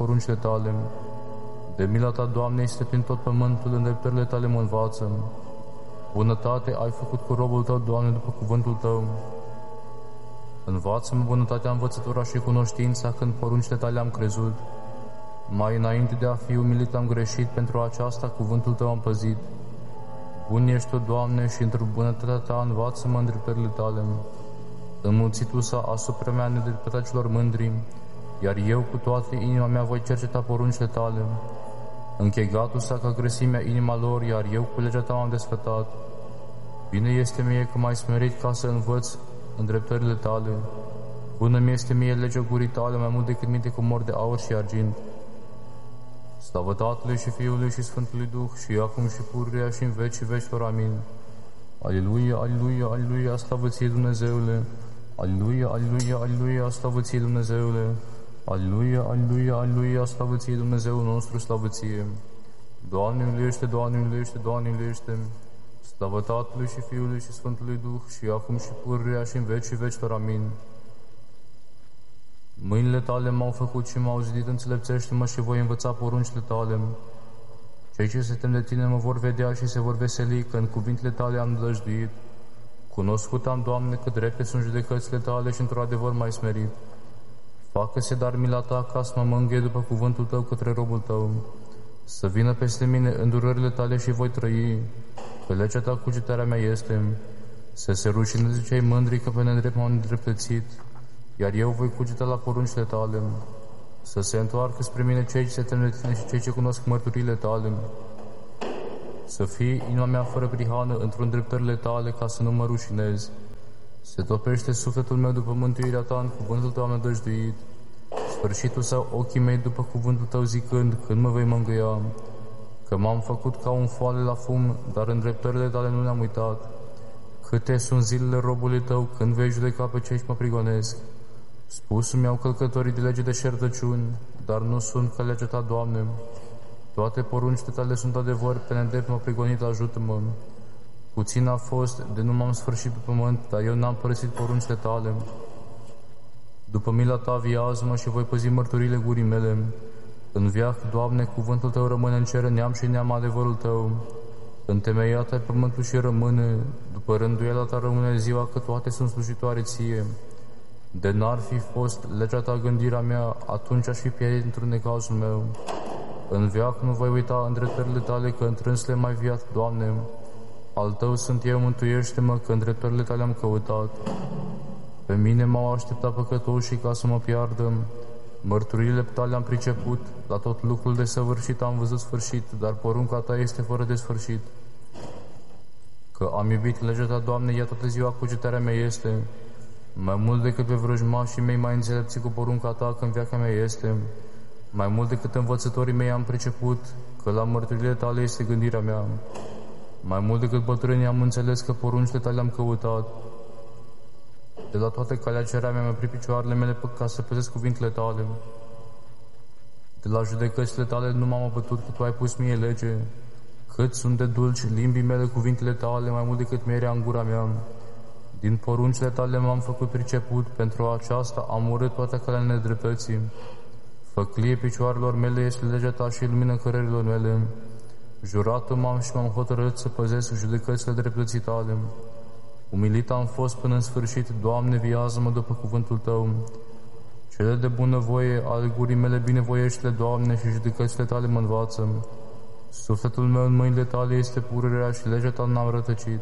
poruncile tale. De mila ta, Doamne, este prin tot pământul, îndreptările tale mă învață. Bunătate ai făcut cu robul tău, Doamne, după cuvântul tău. Învață-mă bunătatea învățătura și cunoștința, când poruncile tale am crezut. Mai înainte de a fi umilit am greșit, pentru aceasta cuvântul tău am păzit. Bun ești tu, Doamne, și într-o bunătatea ta învață-mă îndreptările tale. Înmulțit tu s-a asupra mea nedreptatea celor mândri, iar eu cu toată inima mea voi cerceta poruncile tale. Închegat tu s-a ca grăsimea inima lor, iar eu cu legea ta m-am desfătat. Bine este mie că m-ai smerit ca să învăț îndreptările tale. Bună mi este mie legea gurii tale, mai mult decât minte cu mor de aur și argint. Slavă Tatălui și Fiului și Sfântului Duh, și acum și pururea și în vecii vecilor. Amin. Aleluia, aleluia, aleluia, slavă ție, Dumnezeule! Aleluia, aleluia, aleluia, slavă ție, Dumnezeule! Aleluia, aleluia, aleluia, slavă ție, Dumnezeul nostru, slavă ție! Doamne miluiește, Doamne miluiește, Doamne miluiește! Slavă Tatălui și Fiului și Sfântului Duh, și acum și pururea și în vecii vecilor. Amin. Mâinile tale m-au făcut și m-au zidit, înțelepțește-mă și voi învăța poruncile tale. Cei ce se tem de tine mă vor vedea și se vor veseli, că în cuvintele tale am nădăjduit. Cunoscut am, Doamne, că drepte sunt judecățile tale și într-un adevăr m-ai smerit. Facă-se dar mila ta ca să mă mângâie după cuvântul tău către robul tău. Să vină peste mine îndurările tale și voi trăi, că legea ta cugetarea mea este. Să se rușineze cei mândri, că pe nedrept m-au nedreptățit, iar eu voi cugeta la poruncile tale. Să se întoarcă spre mine cei ce se tem de tine și cei ce cunosc mărturile tale. Să fie inima mea fără prihană într-o îndreptările tale, ca să nu mă rușinez. Se topește sufletul meu după mântuirea ta, în cuvântul tău am nădăjduit. Sfârșitul sau ochii mei după cuvântul tău zicând, când mă vei mângâia. Că m-am făcut ca un foale la fum, dar îndreptările tale nu le-am uitat. Câte sunt zilele robului tău, când vei judeca pe cei ce mă prigonesc. Spus mi-au călcătorii de lege de șertăciuni, dar nu sunt ca legea ta, Doamne. Toate poruncile tale sunt adevăr, pe nedrept m-a prigonit, ajută-mă. Puțin a fost, de nu m-am sfârșit pe pământ, dar eu n-am părăsit poruncile tale. După mila ta viază-mă și voi păzi mărturile gurii mele. În viac, Doamne, cuvântul tău rămâne în cer, neam și neam adevărul tău. Întemeiat ai pământul și rămâne, după rânduiala ta rămâne ziua, că toate sunt slujitoare ție. De n-ar fi fost legea ta gândirea mea, atunci aș fi pierit într-un necazul meu. În veac nu voi uita îndreptările tale, că întrânsle mai viat, Doamne. Al tău sunt eu, mântuiește-mă, că îndreptările tale am căutat. Pe mine m-au așteptat păcătoșii ca să mă piardă. Mărturile tale am priceput, la tot lucrul de săvârșit am văzut sfârșit, dar porunca ta este fără de sfârșit. Că am iubit legea ta, Doamne, ea toată ziua cugetarea mea este. Mai mult decât pe vrăjmașii mei mai înțelepți cu porunca ta, că în viața mea este. Mai mult decât învățătorii mei am priceput, că la mărturile tale este gândirea mea. Mai mult decât bătrânii am înțeles, că poruncile tale am căutat. De la toate calea cerea mea mi-a oprit picioarele mele ca să păzesc cuvintele tale. De la judecățile tale nu m-am abătut, că tu ai pus mie lege. Cât sunt de dulci limbii mele cuvintele tale, mai mult decât mierea în gura mea. Din poruncile tale m-am făcut priceput, pentru aceasta am urât toate calea nedreptății. Făclie picioarelor mele este legea ta și lumină cărărilor mele. Juratul m-am și m-am hotărât să păzesc judecățile dreptății tale. Umilit am fost până în sfârșit, Doamne, viază-mă după cuvântul tău. Cele de bunăvoie ale gurii mele binevoiește-le, Doamne, și judecățile tale mă învață. Sufletul meu în mâinile tale este pururea și legea ta n-am rătăcit.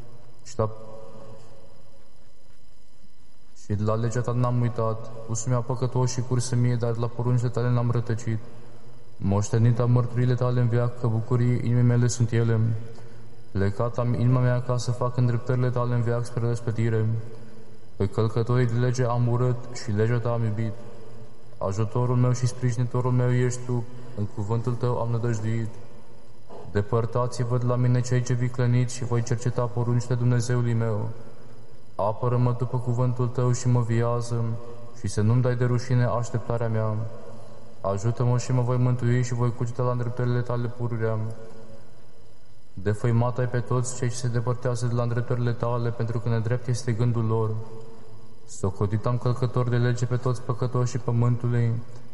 Și de la legea ta n-am uitat. Pus mi-a păcătos și cursă mie, dar de la poruncile tale n-am rătăcit. Moștenit am mărturile tale în veac, că bucurii inimii mele sunt ele. Plecat am inima mea ca să fac îndreptările tale în veac spre răspătire. Pe călcătorii de lege am urât și legea ta am iubit. Ajutorul meu și sprijinitorul meu ești tu, în cuvântul tău am nădăjduit. Depărtați-vă de la mine cei ce viclăniți și voi cerceta poruncile Dumnezeului meu. Apără-mă după cuvântul tău și mă viază, și să nu-mi dai de rușine așteptarea mea. Ajută-mă și mă voi mântui și voi cuceta la îndreptările tale pururea. Defăimat ai pe toți cei ce se depărtează de la îndreptările tale, pentru că nedrept este gândul lor. Socotit am călcător de lege pe toți păcătoșii pământului,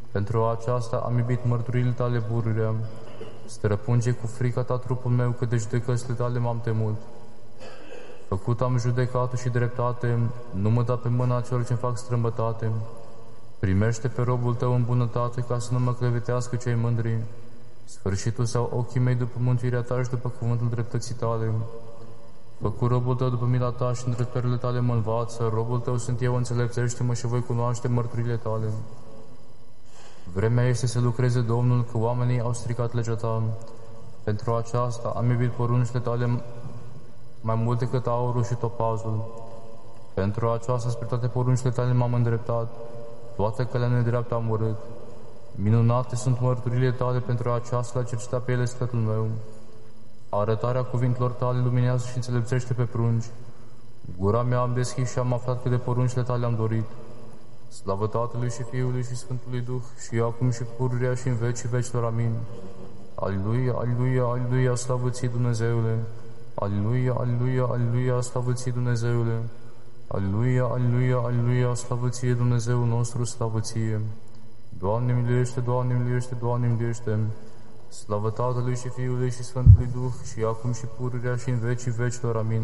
Pentru aceasta am iubit mărturile tale pururea. Străpunge cu frica ta trupul meu, că de judecățile tale m-am temut. Făcut am judecată și dreptate, nu mă da pe mâna celor ce fac strâmbătate. Primește pe robul tău în bunătate, ca să nu mă clevetească cei mândri. Sfârșitul sau ochii mei după mântuirea ta și după cuvântul dreptății tale. Făcut robul tău după mila ta și îndreptările tale mă învață. Robul tău sunt eu, înțelepțește-mă și voi cunoaște mărturile tale. Vremea este să lucreze Domnul, că oamenii au stricat legea ta. Pentru aceasta am iubit poruncile tale mai mult decât aurul și topazul. Pentru aceasta, spre toate poruncile tale m-am îndreptat, toate călea nedreaptă am urât. Minunate sunt mărturile tale, pentru aceasta l-a cercetat pe ele sfătul meu. Arătarea cuvintelor tale luminează și înțelepțește pe prunci. Gura mea am deschis și am aflat că de poruncile tale am dorit. Slavă Tatălui și Fiului și Sfântului Duh, și acum și pururea și în vecii vecilor. Amin. Aliluia, aliluia, aliluia, slavă ție, Dumnezeule! Aliluia, aliluia, aliluia, slavă ție, Dumnezeule! Aliluia, aliluia, aliluia, slavă ție, Dumnezeul nostru, slavă ție! Doamne miluiește, Doamne miluiește, Doamne miluiește! Slavă Tatălui și Fiului și Sfântului Duh, și acum și pururea și în vecii vecilor. Amin.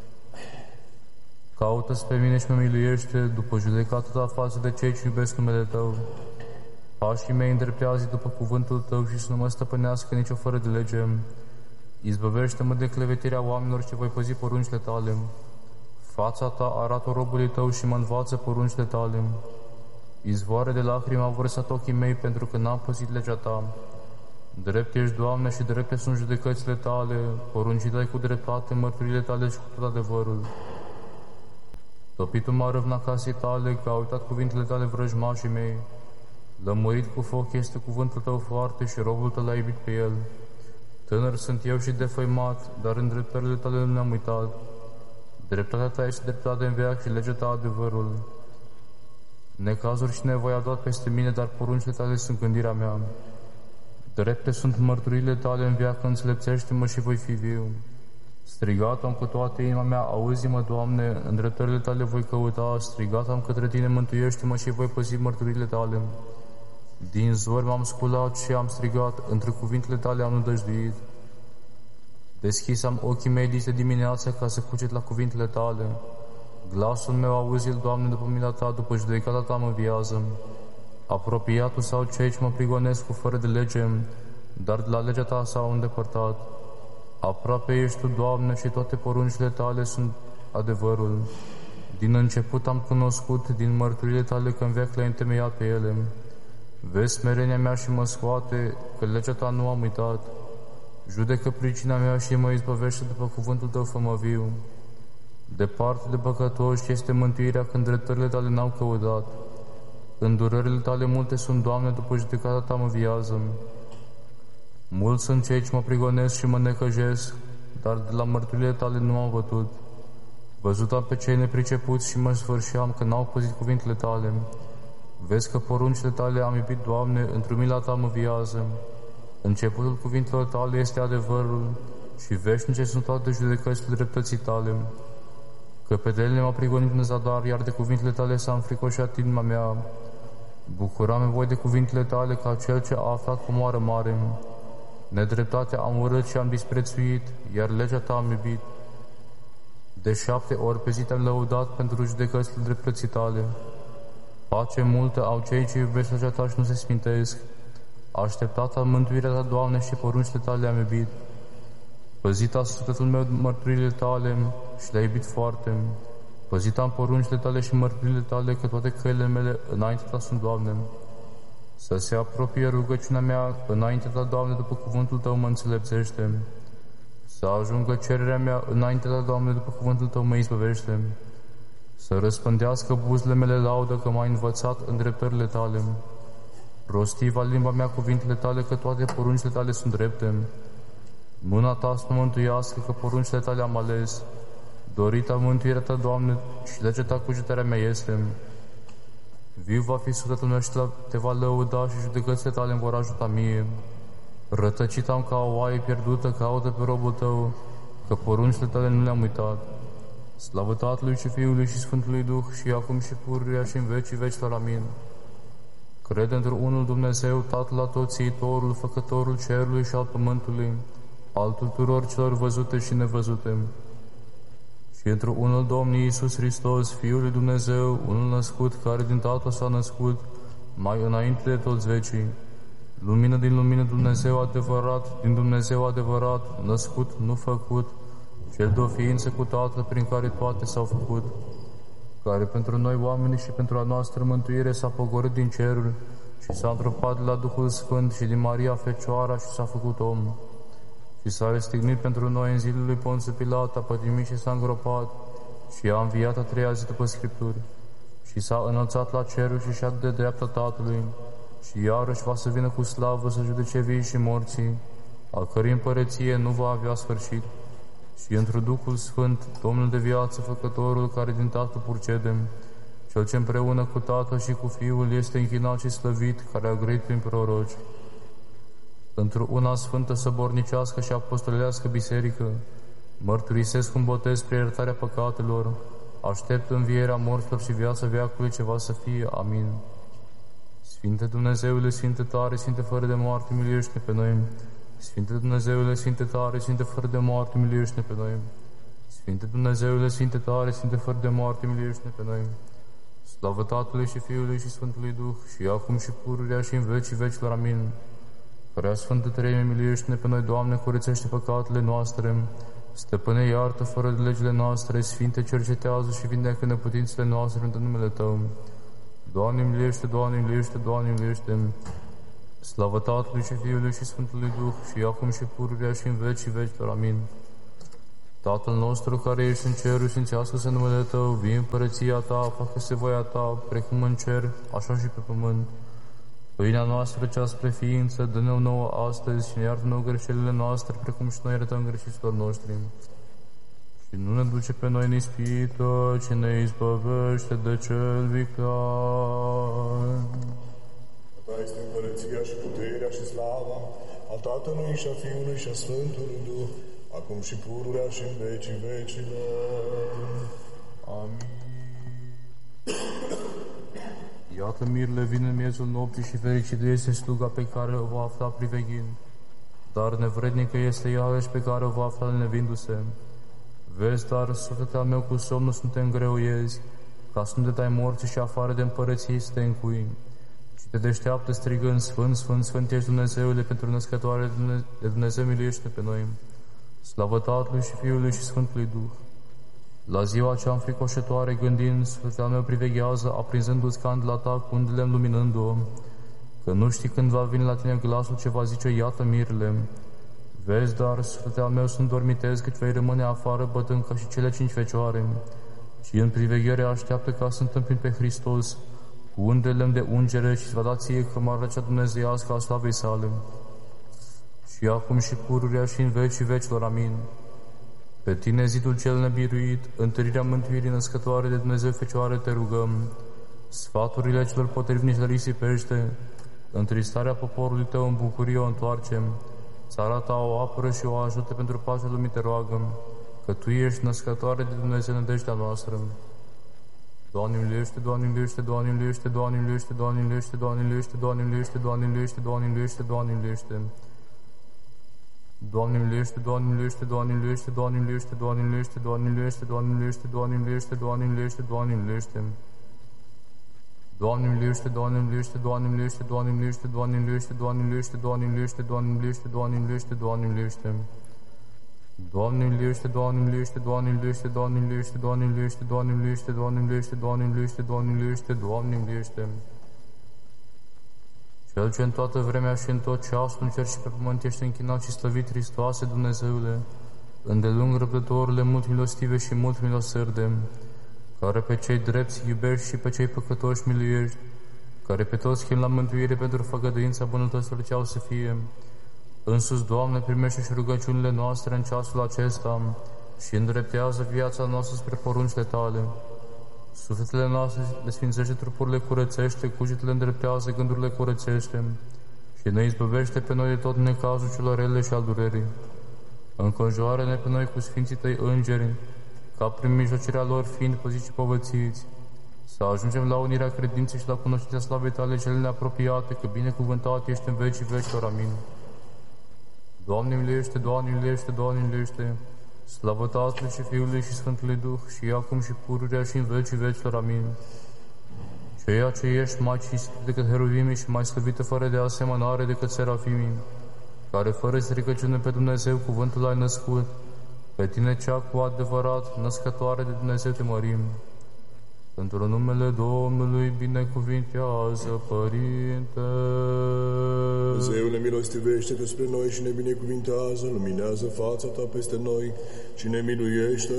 Caută-ți pe mine și mă miluiește, după judecata ta față de cei ce iubesc numele Tău. Pașii mei îndreptează după cuvântul Tău și să nu mă stăpânească nicio fără de lege. Izbăvește-mă de clevetirea oamenilor și voi păzi poruncile Tale. Fața Ta arată robului Tău și mă învață poruncile Tale. Izvoare de lacrimi au vărsat ochii mei, pentru că n-am păzit legea Ta. Drept ești, Doamne, și drepte sunt judecățile Tale, poruncii Tale cu dreptate, mărturile Tale și cu tot adevărul. Topitul m-a râvna casei Tale, că au uitat cuvintele Tale vrăjmașii mei. Lămurit cu foc este cuvântul Tău foarte și robul Tău l-a iubit pe el. Tânăr sunt eu și defăimat, dar în dreptările Tale nu ne-am uitat. Dreptatea Ta este dreptate în veac și legea Ta adevărul. Necazuri și nevoi au dat peste mine, dar poruncile Tale sunt gândirea mea. Drepte sunt mărturile Tale în veac, înțelepțește-mă și voi fi viu. Strigat am cu toată inima mea, auzi-mă, Doamne, în dreptările Tale voi căuta, strigat am către Tine, mântuiește-mă și voi păzi mărturile Tale. Din zori m-am sculat și am strigat, între cuvintele Tale am nădăjduit. Deschis am ochii mei de dimineața ca să cuget la cuvintele Tale. Glasul meu auzi-l, Doamne, după mila Ta, după judecata Ta mă înviază. Apropiatul sau cei ce mă prigonesc cu fără de lege, dar de la legea Ta s-au îndepărtat. Aproape ești Tu, Doamne, și toate poruncile Tale sunt adevărul. Din început am cunoscut, din mărturile Tale, că în veac le-ai întemeiat pe ele. Vezi smerenia mea și mă scoate, că legea Ta nu am uitat. Judecă pricina mea și mă izbăvește după cuvântul Tău, fă-mă viu. Departe de păcătoși este mântuirea, când dreptările Tale n-au căutat. Îndurările Tale multe sunt, Doamne, după judecata Ta mă viază. Mulți sunt cei ce mă prigonesc și mă necăjesc, dar de la mărturile Tale nu m-am bătut. Văzut am pe cei nepricepuți și mă sfârșeam, că n-au păzit cuvintele Tale. Vezi că poruncile Tale am iubit, Doamne, într-o mila Ta mă viază. Începutul cuvintelor Tale este adevărul și veșnice sunt toate judecățile dreptății Tale. Căpetelele m-au prigonit în zadar, iar de cuvintele Tale s-a înfricoșat inima mea. Bucuram voi de cuvintele Tale ca cel ce a aflat cu moară mare. Nedreptatea am urât și am disprețuit, iar legea Ta am iubit. De 7 ori pe zi Te-am lăudat pentru judecățile dreptății Tale. Pace multă au cei ce iubesc legea Ta și nu se smintesc. Așteptat am mântuirea Ta, Doamne, și poruncile Tale am iubit. Păzit a sufletul meu mărturile Tale și le-a iubit foarte. Păzit am poruncile Tale și mărturile Tale, că toate căile mele înainte Ta sunt, Doamne. Să se apropie rugăciunea mea înainte Ta, Doamne, după cuvântul Tău mă înțelepțește. Să ajungă cererea mea înainte Ta, Doamne, după cuvântul Tău mă izbăvește. Să răspândească buzele mele laudă, că m-ai învățat în dreptările Tale. Rostiva limba mea cuvintele Tale, că toate poruncile Tale sunt drepte. Mâna Ta să mă mântuiască, că poruncile Tale am ales. Dorita mântuirea Ta, Doamne, și legea Ta cugetarea mea este. Viu va fi sufletul meu și Te va lăuda și judecățile Tale îmi vor ajuta mie. Rătăcit am ca o oaie pierdută, caută pe robul Tău, că poruncile Tale nu le-am uitat. Slavă Tatălui și Fiului și Sfântului Duh, și acum și pururea și în vecii vecilor. Amin. Cred într-unul Dumnezeu, Tatăl Atotțiitorul, Făcătorul cerului și al pământului, al tuturor celor văzute și nevăzute. Și într-unul Domnul Iisus Hristos, Fiul lui Dumnezeu, unul născut, care din Tatăl s-a născut, mai înainte de toți vecii, lumină din lumină, Dumnezeu adevărat, din Dumnezeu adevărat, născut, nu făcut, cel de o ființă cu Tatăl, prin care toate s-au făcut, care pentru noi oamenii și pentru a noastră mântuire s-a pogorât din ceruri și s-a întropat de la Duhul Sfânt și din Maria Fecioara și s-a făcut om. Și s-a răstignit pentru noi în zilele lui Ponțiu Pilat, a pătimit și s-a îngropat și a înviat a treia zi după Scripturi și s-a înălțat la ceruri și șade de dreapta Tatălui și iarăși va să vină cu slavă să judece vii și morții, al cărui împărăție nu va avea sfârșit. Și într Duhul Sfânt, Domnul de viață, Făcătorul, care din Tatăl purcede, Cel ce împreună cu Tatăl și cu Fiul este închinat și slăvit, care a grăit prin proroci, într una sfântă, săbornicească și apostolească biserică, mărturisesc un botez spre iertarea păcatelor, aștept învierea morților și viața veacului ce va să fie. Amin. Sfinte Dumnezeule, Sfinte tare, Sfinte fără de moarte, miluiește pe noi. Sfinte Dumnezeule, Sfinte tare, Sfinte fără de moarte, miluiește pe noi. Sfinte Dumnezeule, Sfinte tare, Sfinte fără de moarte, miluiește pe noi. Slavă Tatălui și Fiului și Sfântului Duh, și acum și pururea și în vecii vecilor. Amin. Prea Sfântă Treime, miluiește-ne pe noi, Doamne, curățește păcatele noastre, Stăpâne, iartă fără de legile noastre, Sfinte, cercetează și vindecă neputințele noastre în numele Tău. Doamne, miluiește, Doamne, miluiește, Doamne, miluiește. Slavă Tatălui și Fiului și Sfântului Duh, și acum și pururea și în vecii vecilor. Amin. Tatăl nostru care ești în cerul, sfințească-se numele Tău, vie împărăția Ta, facă-se voia Ta, precum în cer, așa și pe pământ. Pâinea noastră cea spre ființă, dă-ne-o nouă astăzi și ne iartă nouă greșelile noastre, precum și noi iertăm greșiților noștri. Și nu ne duce pe noi în ispită, ci ne izbăvește de cel viclean. Ta este împărăția și puterea și slava a Tatălui și a Fiului și a Sfântului Duh, acum și pururea și în vecii vecilor. Amin. Iată mirile vin în miezul nopții și fericită este sluga pe care o va afla priveghind, dar nevrednică este iarăși pe care o va afla nevindu-se. Vezi, dar, sufletul al meu, cu somnul să nu te îngreuiezi, ca să nu te dai morții și afară de împărăție să te încui. Și te deșteaptă strigând, Sfânt, Sfânt, Sfânt ești Dumnezeule, pentru născătoare de Dumnezeu miluiește pe noi. Slavă Tatălui și Fiului și Sfântului Duh. La ziua cea înfricoșătoare gândind, sufletul meu priveghează, aprinzându-ți candela ta cu undele luminându-o, că nu știi când va veni la tine glasul ce va zice, iată mirile. Vezi, dar, sufletul meu, să nu dormitezi, căci vei rămâne afară bătând ca și cele 5 fecioare, și în priveghere așteaptă ca să întâmpini pe Hristos, cu undele de ungere și va da ție cămară cea dumnezeiască a slavei sale. Și acum și pururea și în vecii vecilor. Amin. Pe tine, zidul cel nebiruit, întărirea mântuirii născătoare de Dumnezeu Fecioare, te rugăm, sfaturile celor potrivnici le risipește, întristarea poporului tău în bucurie o întoarcem, țara ta o apără și o ajută pentru pacea lumii te roagăm, că Tu ești născătoare de Dumnezeu nădejdea noastră. Doamne miluiește, Doamne miluiește, Doamne miluiește, Doamne miluiește, Doamne miluiește, Doamne miluiește, Doamne miluiește, Doamne miluiește, Doamne miluiește, Doamne miluiește. Doamne miluiește, Doamne miluiește, Doamne miluiește, Doamne miluiește, Doamne miluiește, Doamne miluiește, Doamne miluiește, Doamne miluiește, Doamne miluiește, Doamne miluiește. Doamne miluiește, Doamne miluiește, Doamne miluiește, Doamne miluiește, Doamne miluiește, Doamne miluiește, Doamne miluiește, Doamne miluiește, Doamne miluiește, Doamne miluiește. Doamne miluiește, Doamne miluiește, Doamne miluiește, Doamne miluiește, Doamne miluiește, Doamne miluiește, Doamne miluiește, Doamne miluiește, Doamne miluiește, Doamne miluiește. Cel ce în toată vremea și în tot ceasul, în cer și pe pământ, ești închinat și slăvit, Hristoase, Dumnezeule, îndelung răbdătorule, mult milostive și mult milosărde, care pe cei drepți iubești și pe cei păcătoși miluiești, care pe toți chem la mântuire pentru făgăduința bunătăților ce au să fie. Însuți, Doamne, primește și rugăciunile noastre în ceasul acesta și îndreptează viața noastră spre poruncile Tale. Sufletele noastre le sfințește, trupurile curățește, cugetele îndreptează, gândurile curățește și ne izbăvește pe noi de tot necazul celor rele și al durerii. Înconjoară-ne pe noi cu sfinții Tăi îngeri, ca prin mijlocirea lor fiind păziți și povățiți, să ajungem la unirea credinței și la cunoștința slavei Tale cele neapropiate, că binecuvântat ești în vecii vecilor. Amin. Doamne miluiește, Doamne miluiește, Doamne miluiește, slavă Tatălui și Fiului și Sfântului Duh, și acum și pururea și în vecii vecilor. Amin. Ceea ce ești mai cinstit decât heruvimii și mai slăvită fără de asemănare decât serafimii, care fără stricăciune pe Dumnezeu cuvântul ai născut, pe Tine cea cu adevărat născătoare de Dumnezeu te mărim. Pentru numele Domnului binecuvintează, Părinte. Dumnezeule, milostivește-te spre noi și ne binecuvintează, luminează fața Ta peste noi și ne miluiește.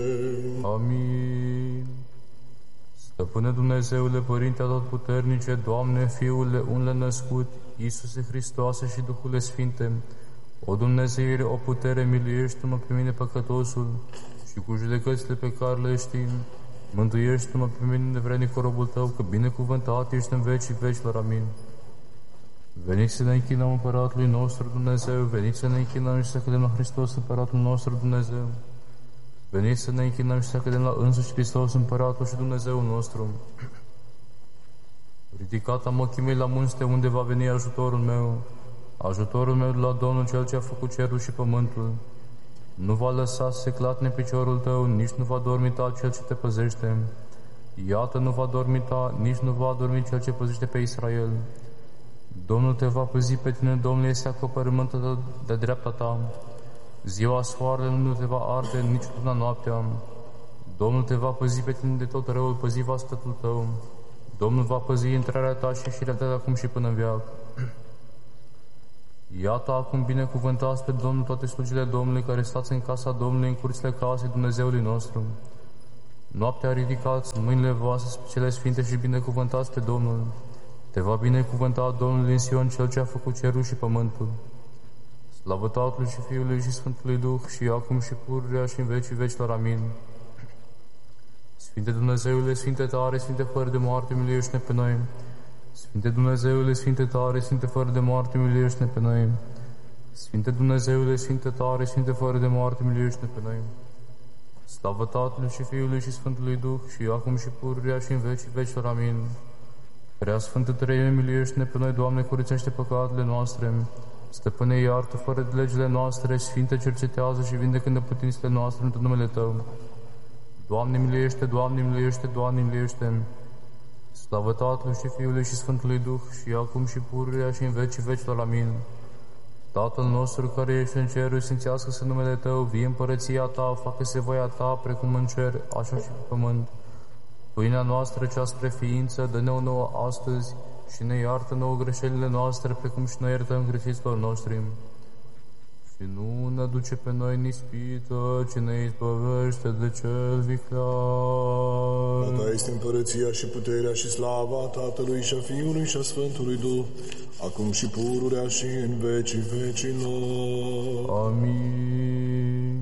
Amin. Stăpâne Dumnezeule, Părinte Atotputernice, Doamne, Fiule, unle născut, Iisuse Hristoase și Duhule Sfinte, o Dumnezeire, o putere, miluiește-mă pe mine păcătosul și cu judecățile pe care le știm, mântuiește-mă pe mine nevrednic robul Tău, că binecuvântat ești în vecii vecilor. Amin. Veniți să ne închinăm Împăratului nostru Dumnezeu, veniți să ne închinăm și să cădem la Hristos Împăratul nostru Dumnezeu. Veniți să ne închinăm și să cădem la însuși Hristos Împăratul și Dumnezeul nostru. Ridicat am ochii mei la munți, de unde va veni ajutorul meu. Ajutorul meu de la Domnul Cel ce a făcut cerul și pământul. Nu va lăsa să se clatne piciorul tău, nici nu va dormita Cel ce te păzește. Iată, nu va dormita, nici nu va dormi Cel ce păzește pe Israel. Domnul te va păzi pe tine, Domnul este acoperământul tău de dreapta ta. Ziua soarele nu te va arde, nici luna noaptea. Domnul te va păzi pe tine de tot răul, păzi va stătul tău. Domnul va păzi intrarea ta și ieșirea ta de acum și până în veac. Iată acum binecuvântați pe Domnul toate slujile Domnului care stați în casa Domnului, în curțile casei Dumnezeului nostru. Noaptea ridicați mâinile voastre spre cele sfinte și binecuvântați pe Domnul. Te va binecuvânta Domnul din Sion, Cel ce a făcut cerul și pământul. Slavă Tatălui și Fiului și Sfântului Duh, și acum și pururea și în vecii vecilor. Amin. Sfinte Dumnezeule, Sfinte tare, Sfinte fără de moarte, miluiește-ne pe noi. Sfinte Dumnezeule, Sfinte tare, Sfinte fără de moarte, miluiește-ne pe noi. Sfinte Dumnezeule, Sfinte tare, Sfinte fără de moarte, miluiește-ne pe noi. Slavă Tatălui și Fiului și Sfântului Duh, și acum și pururea și în vecii vecilor. Amin. Prea Sfântă Treime, miluiește-ne pe noi, Doamne, curățește păcatele noastre. Stăpâne, iartă fără de legile noastre, Sfinte, cercetează și vindecă neputințele noastre într numele Tău. Doamne, miluiește, Doamne, miluiește, Doamne, miluiește. Slavă Tatălui și Fiului și Sfântului Duh, și acum și pururea și în vecii vecilor. Amin. Tatăl nostru care ești în cerul, sfințească-se numele Tău, vie împărăția Ta, facă-se voia Ta, precum în cer, așa și pe pământ. Pâinea noastră cea spre ființă, dă-ne-o nouă astăzi și ne iartă nouă greșelile noastre, precum și noi iertăm greșiților noștri. Și nu ne duce pe noi în ispită, ci ne izbăvește de cel viclean. A Ta este împărăția și puterea și slava Tatălui și a Fiului și a Sfântului Duh, acum și pururea și în vecii vecilor. Amin.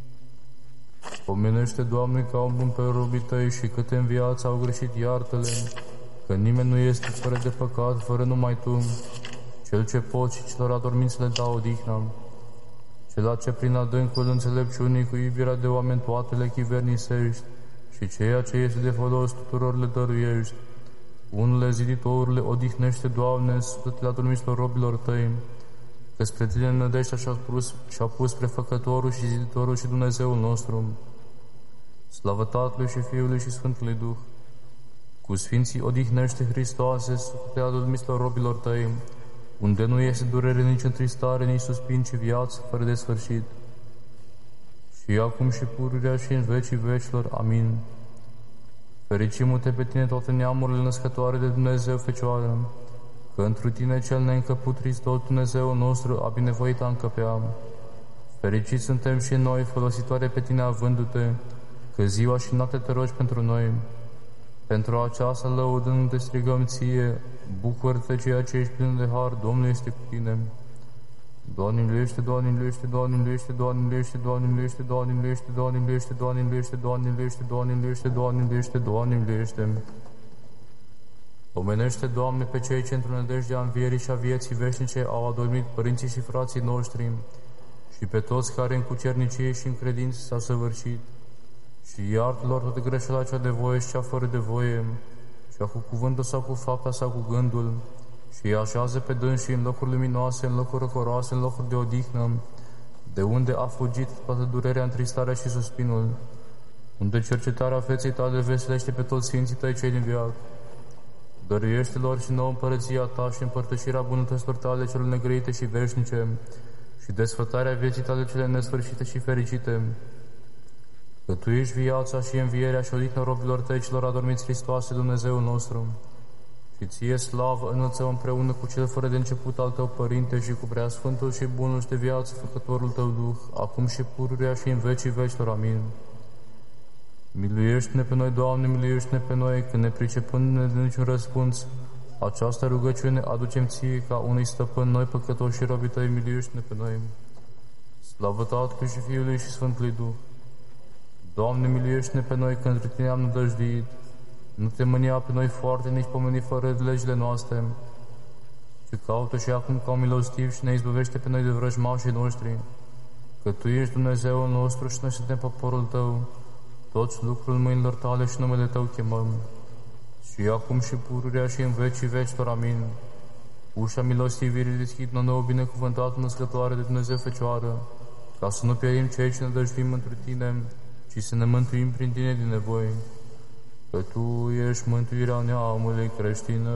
Pomenește, Doamne, ca un bun pe robii Tăi și câte în viață au greșit, iartă-le, că nimeni nu este fără de păcat, fără numai Tu, Cel ce poți și celor adormiți le dau odihna, Cel ce prin adâncul înțelepciunii cu iubirea de oameni toate le chivernisești și ceea ce este de folos tuturor le dăruiești. Unele ziditorule odihnește, Doamne, sufletele adormiților robilor Tăi, că spre Tine nădejdea și-a pus prefăcătorul și ziditorul și Dumnezeul nostru. Slavă Tatălui și Fiului și Sfântului Duh. Cu Sfinții odihnește, Hristoase, sufletele adormiților robilor Tăi, unde nu este durere, nici întristare, nici suspin, ci viață fără de sfârșit. Și acum și pururea și în vecii vecilor. Amin. Fericim-te pe Tine toate neamurile născătoare de Dumnezeu Fecioară, că întru Tine cel neîncăput Hristos, Dumnezeul nostru, a binevoit a încăpea. Fericiți suntem și noi, folositoare pe Tine avându-Te, că ziua și noaptea Te rogi pentru noi. Pentru aceasta, lăudându-Te, strigăm Ție, bucură-te ceea ce ești plin de har, Domnul este cu Tine. Doamne miluiește, Doamne miluiește, Doamne miluiește, Doamne miluiește, Doamne miluiește, Doamne miluiește, Doamne miluiește, Doamne miluiește, Doamne miluiește, Doamne miluiește, Doamne miluiește, Doamne miluiește. Omenește, Doamne, pe cei ce într-o nădejdea învierii și a vieții veșnice au adormit părinții și frații noștri și pe toți care în cucernicie și în credință s-au săvârșit și iartă-lor toate greșeala cea de voie și cea fără de voie, cea cu cuvântul sau cu fapta sau cu gândul, și îi așează pe dânsii în locuri luminoase, în locuri răcoroase, în locuri de odihnă, de unde a fugit toată durerea, întristarea și suspinul, unde cercetarea feței tale veselește pe toți sfinții tăi cei din viață. Dăruiește-lor și nouă împărăția ta și împărtășirea bunătăților tale celor negrăite și veșnice și desfătarea vieții tale cele nesfârșite și fericite. Că Tu ești viața și învierea și odihnă robilor Tăi celor adormiți, Hristoase, Dumnezeul nostru. Și Ție slavă înălțăm împreună cu Cel fără de început al Tău, Părinte, și cu Preasfântul și Bunul și de viață Făcătorul Tău Duh, acum și pururea și în vecii vecilor. Amin. Miluiește-ne pe noi, Doamne, miluiește-ne pe noi, când ne pricepându-ne de niciun răspuns, această rugăciune aducem Ție ca unui stăpân, noi păcătoși și robii Tăi, miluiește-ne pe noi. Slavă Tatălui și Fiului și Sfântului Duh. Doamne, miluiește-ne pe noi, că într Tine am nădăjduit. Nu Te mânia pe noi foarte, nici pomeni fără de legile noastre, ci caută și acum ca un milostiv și ne izbăvește pe noi de vrăjmașii noștri, că Tu ești Dumnezeul nostru și noi suntem poporul Tău, toți lucrul mâinilor Tale și numele Tău chemăm, și acum și pururea și în vecii vecilor. Amin. Ușa milostivirii deschid-o nouă, binecuvântată născătoare de Dumnezeu Fecioară, ca să nu pierim cei ce ne dăjduim într Tine, ci să ne mântuim prin Tine din nevoi, că Tu ești mântuirea neamului creștinesc.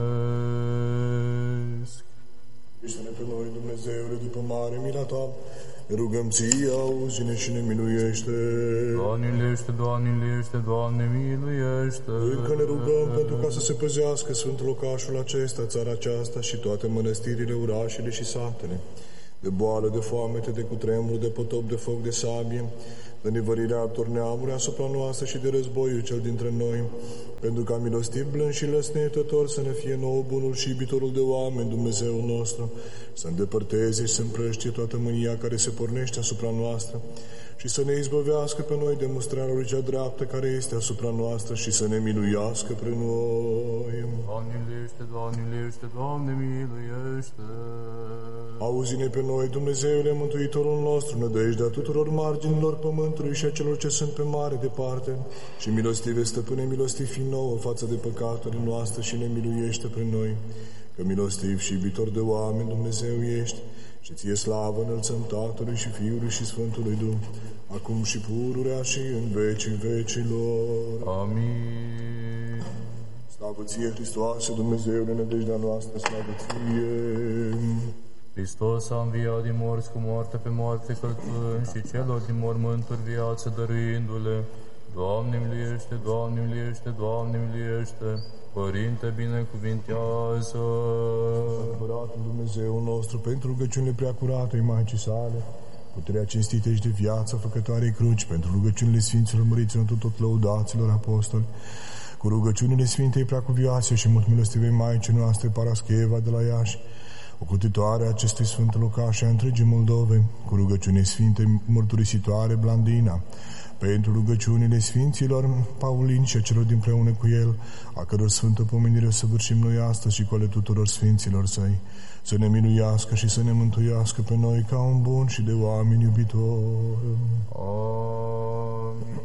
Miluiește-ne pe noi, Dumnezeule, după mare mila Ta, ne rugăm Ție, auzi-ne și ne miluiește. Doamne, miluiește, Doamne, miluiește, Doamne, miluiește. Încă ne rugăm pentru ca să se păzească Sfântul Locașul acesta, țara aceasta și toate mănăstirile, orașele și satele, de boală, de foamete, de cutremur, de potop, de foc, de sabie, de nevărirea altor neamuri asupra noastră și de războiul cel dintre noi, pentru ca milostiv, blând și lăsnetător să ne fie nouă bunul și iubitorul de oameni, Dumnezeul nostru, să îndepărteze și să împrăștie toată mânia care se pornește asupra noastră și să ne izbăvească pe noi de mustrarea lui cea dreaptă care este asupra noastră și să ne miluiască pre noi. Doamne, miluiește, Doamne, miluiește, Doamne, miluiește. Auzi-ne pe noi, Dumnezeule, Mântuitorul nostru, nădejdea tuturor marginilor pământului și a celor ce sunt pe mare departe, și milostive, Stăpâne, milostiv fi nouă față de păcatele noastre și ne miluiește pe noi, că milostiv și iubitor de oameni Dumnezeu ești, și Ție slavă înălțăm Tatălui și Fiului și Sfântului Duh, acum și pururea și în vecii vecilor. Amin. Slavă Ție, Hristoase, Dumnezeule, nădejdea noastră, slavă Ție. Hristos a înviat din morți, cu moarte pe moarte călcând, și celor din mormânturi viață dăruindu-le. Doamne miluiește, Doamne miluiește, Doamne miluiește, Părinte binecuvintează. Împăratul Dumnezeu nostru, pentru rugăciunile preacuratei Maicii sale, puterea cinstită și de viață făcătoarei cruci, pentru rugăciunile Sfinților măriților tot lăudaților apostoli, cu rugăciunile Sfintei Preacuvioase și mult milostivei Maicii noastre Parascheva de la Iași, ocrotitoare acestui sfânt locaș a întregii Moldove, cu rugăciunile Sfintei Mărturisitoare Blandina, pentru rugăciunile Sfinților Paulin și a celor dinpreună cu el, a căror sfântă pomenire o săvârșim noi astăzi și cu ale tuturor Sfinților Săi, să ne miluiască și să ne mântuiască pe noi ca un bun și de oameni iubitor. Amin.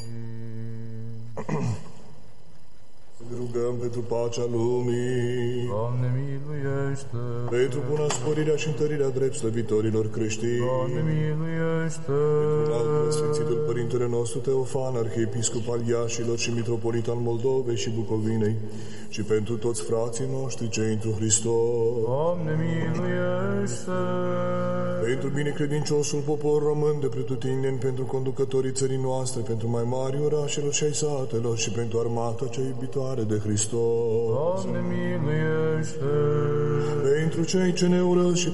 Ne rugăm pentru pacea lumii, Doamne miluiește, pentru buna sporirea și întărirea drept slăvitorilor creștini, Doamne miluiește, pentru Sfințitul Părintele nostru Teofan, arhiepiscop al Iașilor și mitropolit al Moldovei și Bucovinei, și pentru toți frații noștri cei întru Hristos, Doamne miluiește, pentru binecredinciosul popor român de pretutindeni, pentru conducătorii țării noastre, pentru mai mari orașelor și ai satelor și pentru armata cea iubitoare de Hristos, Doamne miluiește, pentru cei ce ne urăsc și